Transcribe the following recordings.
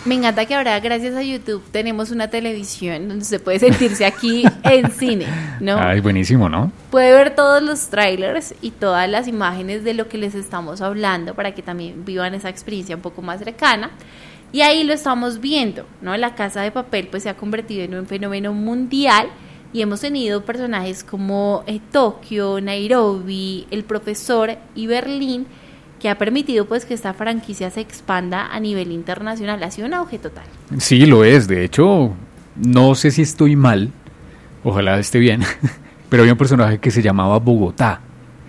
Me encanta que ahora, gracias a YouTube, tenemos una televisión donde se puede sentirse aquí en cine, ¿no? Ay, buenísimo, ¿no? Puede ver todos los trailers y todas las imágenes de lo que les estamos hablando para que también vivan esa experiencia un poco más cercana. Y ahí lo estamos viendo, ¿no? La Casa de Papel pues se ha convertido en un fenómeno mundial y hemos tenido personajes como Tokio, Nairobi, El Profesor y Berlín, que ha permitido pues que esta franquicia se expanda a nivel internacional. Ha sido un auge total. Sí, lo es. De hecho, no sé si estoy mal, ojalá esté bien, pero había un personaje que se llamaba Bogotá,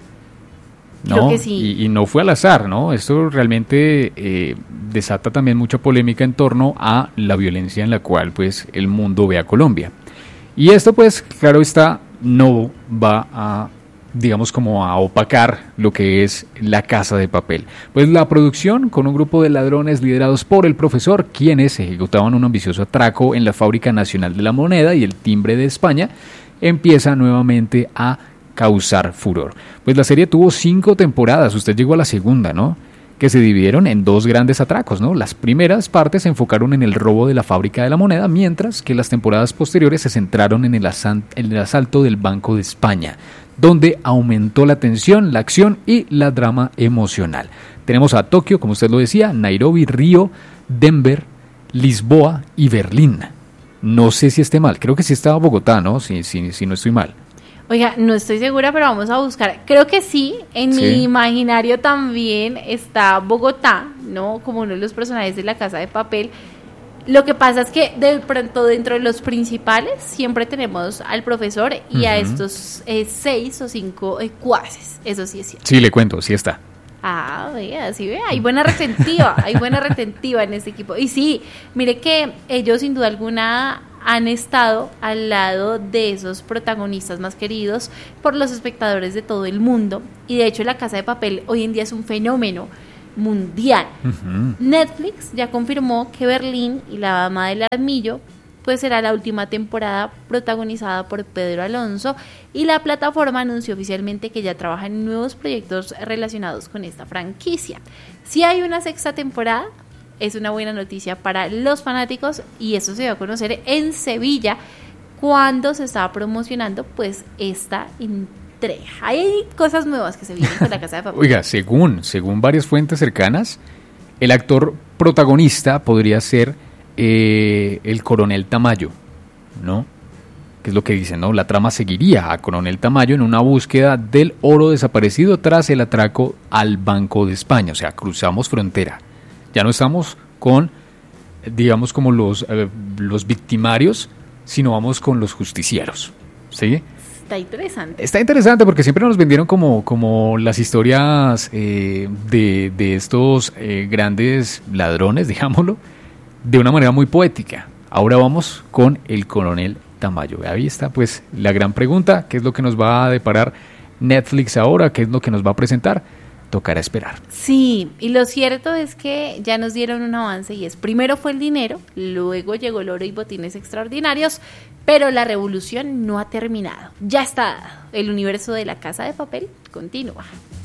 ¿no? Creo que sí. Y no fue al azar, ¿no? Esto realmente desata también mucha polémica en torno a la violencia en la cual pues el mundo ve a Colombia. Y esto pues, claro está, no va a, digamos, como a opacar lo que es La Casa de Papel. Pues la producción, con un grupo de ladrones liderados por el profesor, quienes ejecutaban un ambicioso atraco en la Fábrica Nacional de la Moneda y el Timbre de España, empieza nuevamente a causar furor. Pues la serie tuvo 5 temporadas, usted llegó a la segunda, ¿no? Que se dividieron en 2 grandes atracos, ¿no? Las primeras partes se enfocaron en el robo de la Fábrica de la Moneda, mientras que las temporadas posteriores se centraron en el asalto del Banco de España, donde aumentó la tensión, la acción y la drama emocional. Tenemos a Tokio, como usted lo decía, Nairobi, Río, Denver, Lisboa y Berlín. No sé si esté mal, creo que sí estaba Bogotá, ¿no? Si no estoy mal. Oiga, no estoy segura, pero vamos a buscar. Creo que sí, en mi imaginario también está Bogotá, ¿no? Como uno de los personajes de La Casa de Papel. Lo que pasa es que de pronto dentro de los principales siempre tenemos al profesor y a estos 6 o 5 cuaces. Eso sí es cierto. Sí, le cuento, sí está. Ah, vea, sí ve, hay buena retentiva en este equipo. Y sí, mire que ellos sin duda alguna han estado al lado de esos protagonistas más queridos por los espectadores de todo el mundo. Y de hecho La Casa de Papel hoy en día es un fenómeno mundial. Netflix ya confirmó que Berlín y La Dama del Armillo pues será la última temporada protagonizada por Pedro Alonso, y la plataforma anunció oficialmente que ya trabaja en nuevos proyectos relacionados con esta franquicia. Si hay una 6ª temporada, es una buena noticia para los fanáticos, y eso se dio a conocer en Sevilla cuando se estaba promocionando pues esta entrega. Hay cosas nuevas que se vienen con La Casa de Papel. Oiga, según varias fuentes cercanas, el actor protagonista podría ser el Coronel Tamayo, ¿no? Que es lo que dicen, ¿no? La trama seguiría a Coronel Tamayo en una búsqueda del oro desaparecido tras el atraco al Banco de España. O sea, cruzamos frontera. Ya no estamos con, digamos, como los victimarios, sino vamos con los justicieros, ¿sí? Está interesante. Está interesante porque siempre nos vendieron como las historias de estos grandes ladrones, digámoslo, de una manera muy poética. Ahora vamos con el Coronel Tamayo. Ahí está pues la gran pregunta, ¿qué es lo que nos va a deparar Netflix ahora? ¿Qué es lo que nos va a presentar? Tocará esperar. Sí, y lo cierto es que ya nos dieron un avance, y es: primero fue el dinero, luego llegó el oro y botines extraordinarios, pero la revolución no ha terminado. Ya está dado. El universo de La Casa de Papel continúa.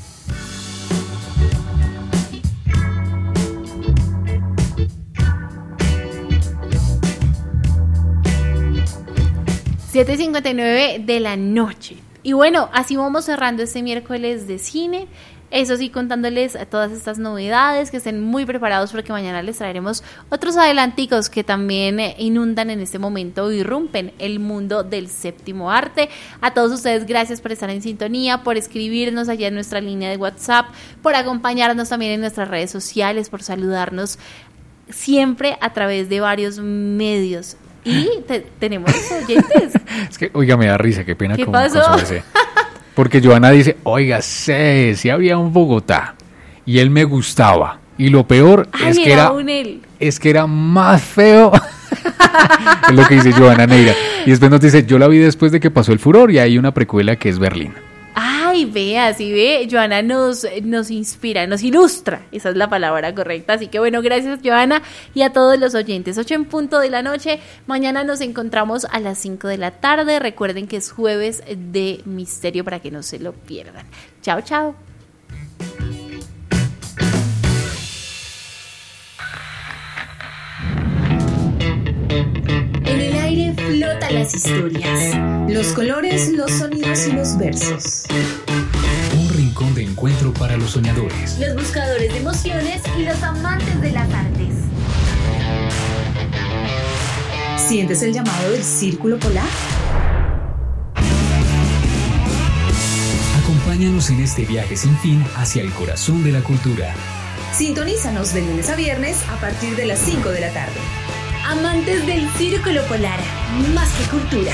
(7:59 de la noche). Y bueno, así vamos cerrando este miércoles de cine. Eso sí, contándoles todas estas novedades, que estén muy preparados porque mañana les traeremos otros adelanticos que también inundan en este momento, irrumpen el mundo del séptimo arte. A todos ustedes, gracias por estar en sintonía, por escribirnos allá en nuestra línea de WhatsApp, por acompañarnos también en nuestras redes sociales, por saludarnos siempre a través de varios medios. Y tenemos oyentes. Es que, oiga, me da risa, qué pena. ¿Qué pasó? Con su porque Joana dice, oiga, sí había un Bogotá y él me gustaba. Y lo peor es que era más feo. Es lo que dice Joana Neira. Y después nos dice, yo la vi después de que pasó el furor, y hay una precuela que es Berlín. Ay, vea, sí ve, Joana nos inspira, nos ilustra, esa es la palabra correcta. Así que bueno, gracias Joana, y a todos los oyentes. 8:00 p.m, mañana nos encontramos a las 5 de la tarde. Recuerden que es jueves de misterio para que no se lo pierdan. Chao, chao. las historias, los colores, los sonidos y los versos. Un rincón de encuentro para los soñadores, Los buscadores de emociones y los amantes de las artes. ¿Sientes el llamado del Círculo Polar? acompáñanos en este viaje sin fin hacia el corazón de la cultura. Sintonízanos de lunes a viernes a partir de las 5 de la tarde. Amantes del Círculo Polar, más que cultura.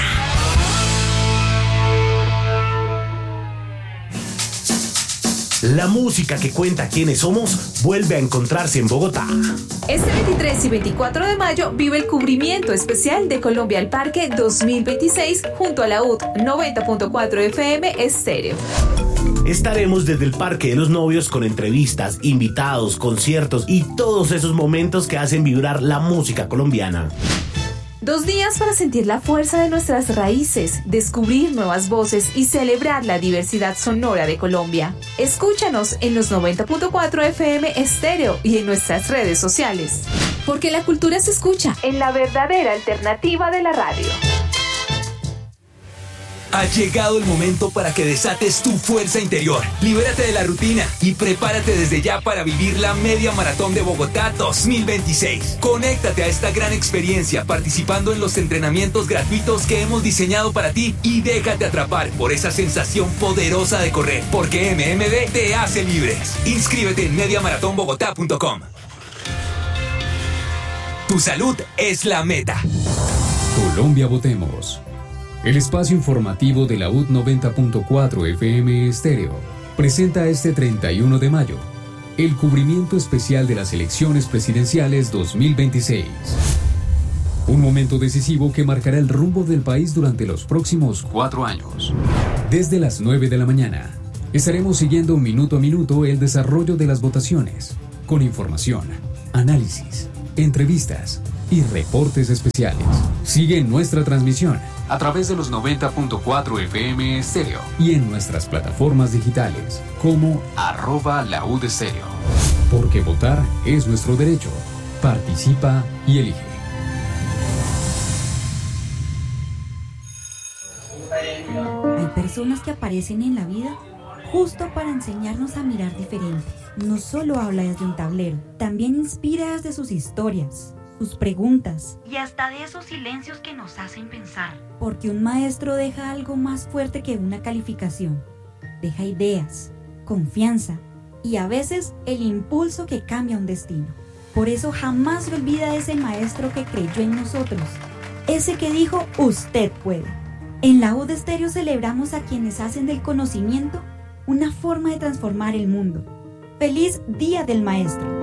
La música que cuenta quiénes somos vuelve a encontrarse en Bogotá. Este 23 y 24 de mayo vive el cubrimiento especial de Colombia al Parque 2026 junto a la UD 90.4 FM Estéreo. Estaremos desde el Parque de los Novios con entrevistas, invitados, conciertos y todos esos momentos que hacen vibrar la música colombiana. 2 días para sentir la fuerza de nuestras raíces, descubrir nuevas voces y celebrar la diversidad sonora de Colombia. Escúchanos en los 90.4 FM Estéreo y en nuestras redes sociales. Porque la cultura se escucha en la verdadera alternativa de la radio. Ha llegado el momento para que desates tu fuerza interior. Libérate de la rutina y prepárate desde ya para vivir la Media Maratón de Bogotá 2026. Conéctate a esta gran experiencia participando en los entrenamientos gratuitos que hemos diseñado para ti y déjate atrapar por esa sensación poderosa de correr, porque MMB te hace libres. Inscríbete en mediamaratonbogotá.com. Tu salud es la meta. Colombia Votemos. El espacio informativo de la UD 90.4 FM Estéreo presenta este 31 de mayo el cubrimiento especial de las elecciones presidenciales 2026. Un momento decisivo que marcará el rumbo del país durante los próximos 4 años. Desde las 9 de la mañana estaremos siguiendo minuto a minuto el desarrollo de las votaciones, con información, análisis, entrevistas y reportes especiales. Sigue nuestra transmisión a través de los 90.4 FM Estéreo y en nuestras plataformas digitales como @laudestéreo. Porque votar es nuestro derecho. Participa y elige. Hay personas que aparecen en la vida justo para enseñarnos a mirar diferente. No solo habla desde un tablero, también inspira desde sus historias, sus preguntas y hasta de esos silencios que nos hacen pensar. Porque un maestro deja algo más fuerte que una calificación. Deja ideas, confianza y a veces el impulso que cambia un destino. Por eso jamás se olvida ese maestro que creyó en nosotros. Ese que dijo, usted puede. En la UD Estéreo celebramos a quienes hacen del conocimiento una forma de transformar el mundo. ¡Feliz Día del Maestro!